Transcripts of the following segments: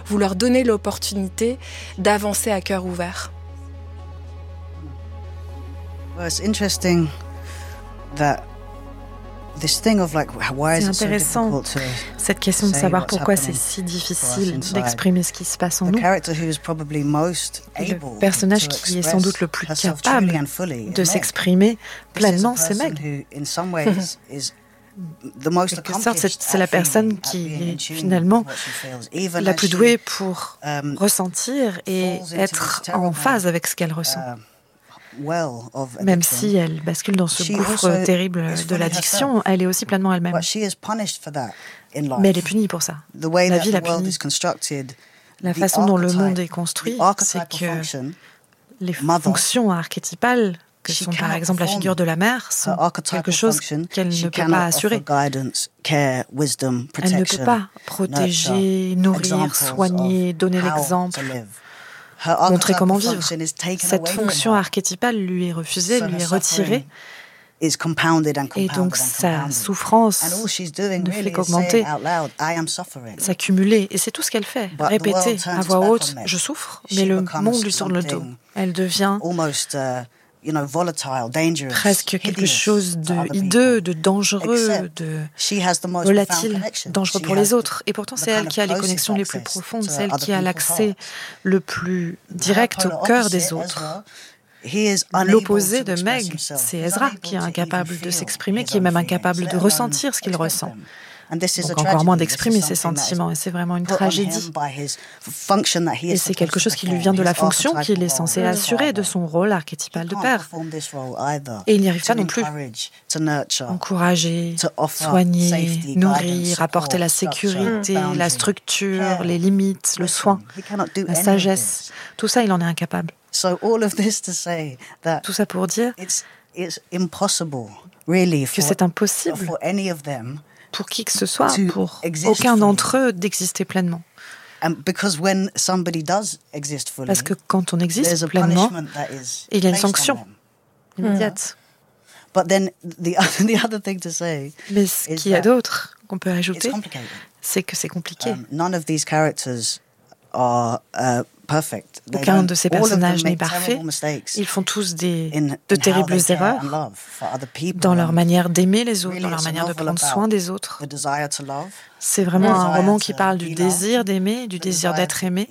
vous leur donnez l'opportunité d'avancer à cœur ouvert. Well, it's interesting that C'est intéressant, cette question de savoir pourquoi c'est si difficile d'exprimer ce qui se passe en nous. Le personnage qui est sans doute le plus capable de s'exprimer pleinement, c'est Meg. En quelque sorte, c'est la personne qui est finalement la plus douée pour ressentir et être en phase avec ce qu'elle ressent. Même si elle bascule dans ce gouffre terrible de l'addiction, elle est aussi pleinement elle-même. Mais elle est punie pour ça. La vie l'a punie. La façon dont le monde est construit, c'est que les fonctions archétypales, que sont par exemple la figure de la mère, sont quelque chose qu'elle ne peut pas assurer. Elle ne peut pas protéger, nourrir, soigner, donner l'exemple, montrer comment vivre. Cette fonction archétypale lui est refusée, lui est retirée. Et donc sa souffrance ne fait qu'augmenter, s'accumuler. Et c'est tout ce qu'elle fait, répéter à voix haute « je souffre », mais le monde lui tourne le dos. Elle devient presque quelque chose de hideux, de dangereux, de volatile, dangereux pour les autres. Et pourtant, c'est elle qui a les connexions les plus profondes, c'est elle qui a l'accès le plus direct au cœur des autres. L'opposé de Meg, c'est Ezra, qui est incapable de s'exprimer, qui est même incapable de ressentir ce qu'il ressent. Donc encore moins d'exprimer ses sentiments, et c'est vraiment une tragédie. Et c'est quelque chose qui lui vient de la fonction qu'il est censé assurer, de son rôle archétypal de père. Et il n'y arrive pas non plus. Encourager, soigner, nourrir, apporter la sécurité, la structure, les limites, le soin, la sagesse, tout ça, il en est incapable. Tout ça pour dire que c'est impossible pour qui que ce soit, pour aucun d'entre eux d'exister pleinement. Parce que quand on existe pleinement, il y a une sanction immédiate. Mais ce qu'il y a d'autre qu'on peut ajouter, c'est que c'est compliqué. Aucun de ces personnages n'est parfait. Ils font tous de terribles erreurs dans leur manière d'aimer les autres, dans leur manière de prendre soin des autres. C'est vraiment un roman qui parle du désir d'aimer, du désir d'être aimé,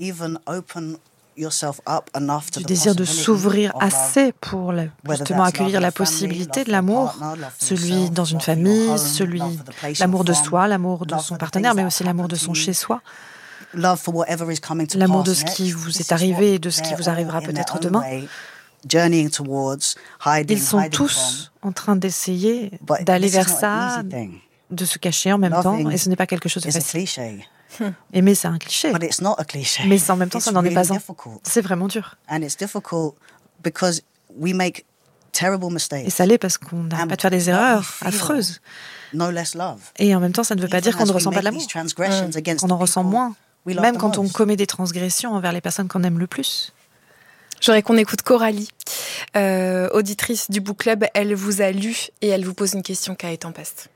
du désir de s'ouvrir assez pour justement accueillir la possibilité de l'amour, celui dans une famille, l'amour de soi, l'amour de son partenaire, mais aussi l'amour de son chez-soi. L'amour de ce qui vous est arrivé et de ce qui vous arrivera peut-être demain. Ils sont tous en train d'essayer d'aller vers ça, de se cacher en même temps, et ce n'est pas quelque chose de facile. Aimer, c'est un cliché. Mais en même temps, ça n'en est pas un. C'est vraiment dur. Et ça l'est parce qu'on n'arrête pas de faire des erreurs affreuses. Et en même temps, ça ne veut pas dire qu'on ne ressent pas de l'amour, qu'on en ressent moins. Même quand on commet des transgressions envers les personnes qu'on aime le plus. J'aurais qu'on écoute Coralie, auditrice du Book Club. Elle vous a lu et elle vous pose une question, Quai Tempeste.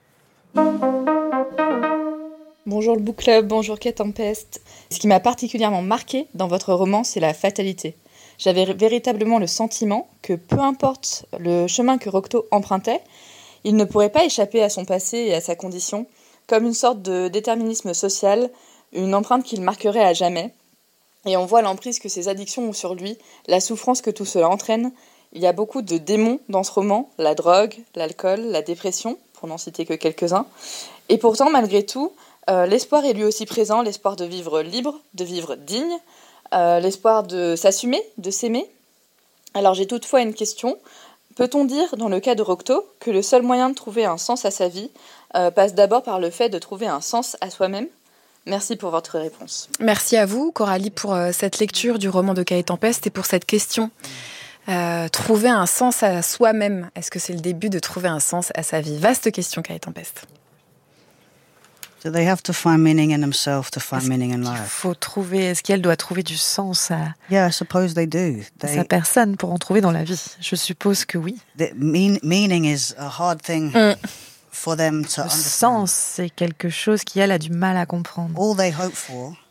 Bonjour le Book Club, bonjour Quai Tempeste. Ce qui m'a particulièrement marqué dans votre roman, c'est la fatalité. J'avais véritablement le sentiment que peu importe le chemin que Rocto empruntait, il ne pourrait pas échapper à son passé et à sa condition, comme une sorte de déterminisme social, une empreinte qu'il marquerait à jamais. Et on voit l'emprise que ses addictions ont sur lui, la souffrance que tout cela entraîne. Il y a beaucoup de démons dans ce roman, la drogue, l'alcool, la dépression, pour n'en citer que quelques-uns. Et pourtant, malgré tout, l'espoir est lui aussi présent, l'espoir de vivre libre, de vivre digne, l'espoir de s'assumer, de s'aimer. Alors j'ai toutefois une question. Peut-on dire, dans le cas de Rocto, que le seul moyen de trouver un sens à sa vie passe d'abord par le fait de trouver un sens à soi-même ? Merci pour votre réponse. Merci à vous, Coralie, pour cette lecture du roman de Quai Tempeste et pour cette question. Trouver un sens à soi-même, est-ce que c'est le début de trouver un sens à sa vie ? Vaste question, Quai Tempeste. Est-ce qu'elle doit trouver du sens à sa personne pour en trouver dans la vie ? Je suppose que oui. Le sens, c'est quelque chose qu'elle a du mal à comprendre.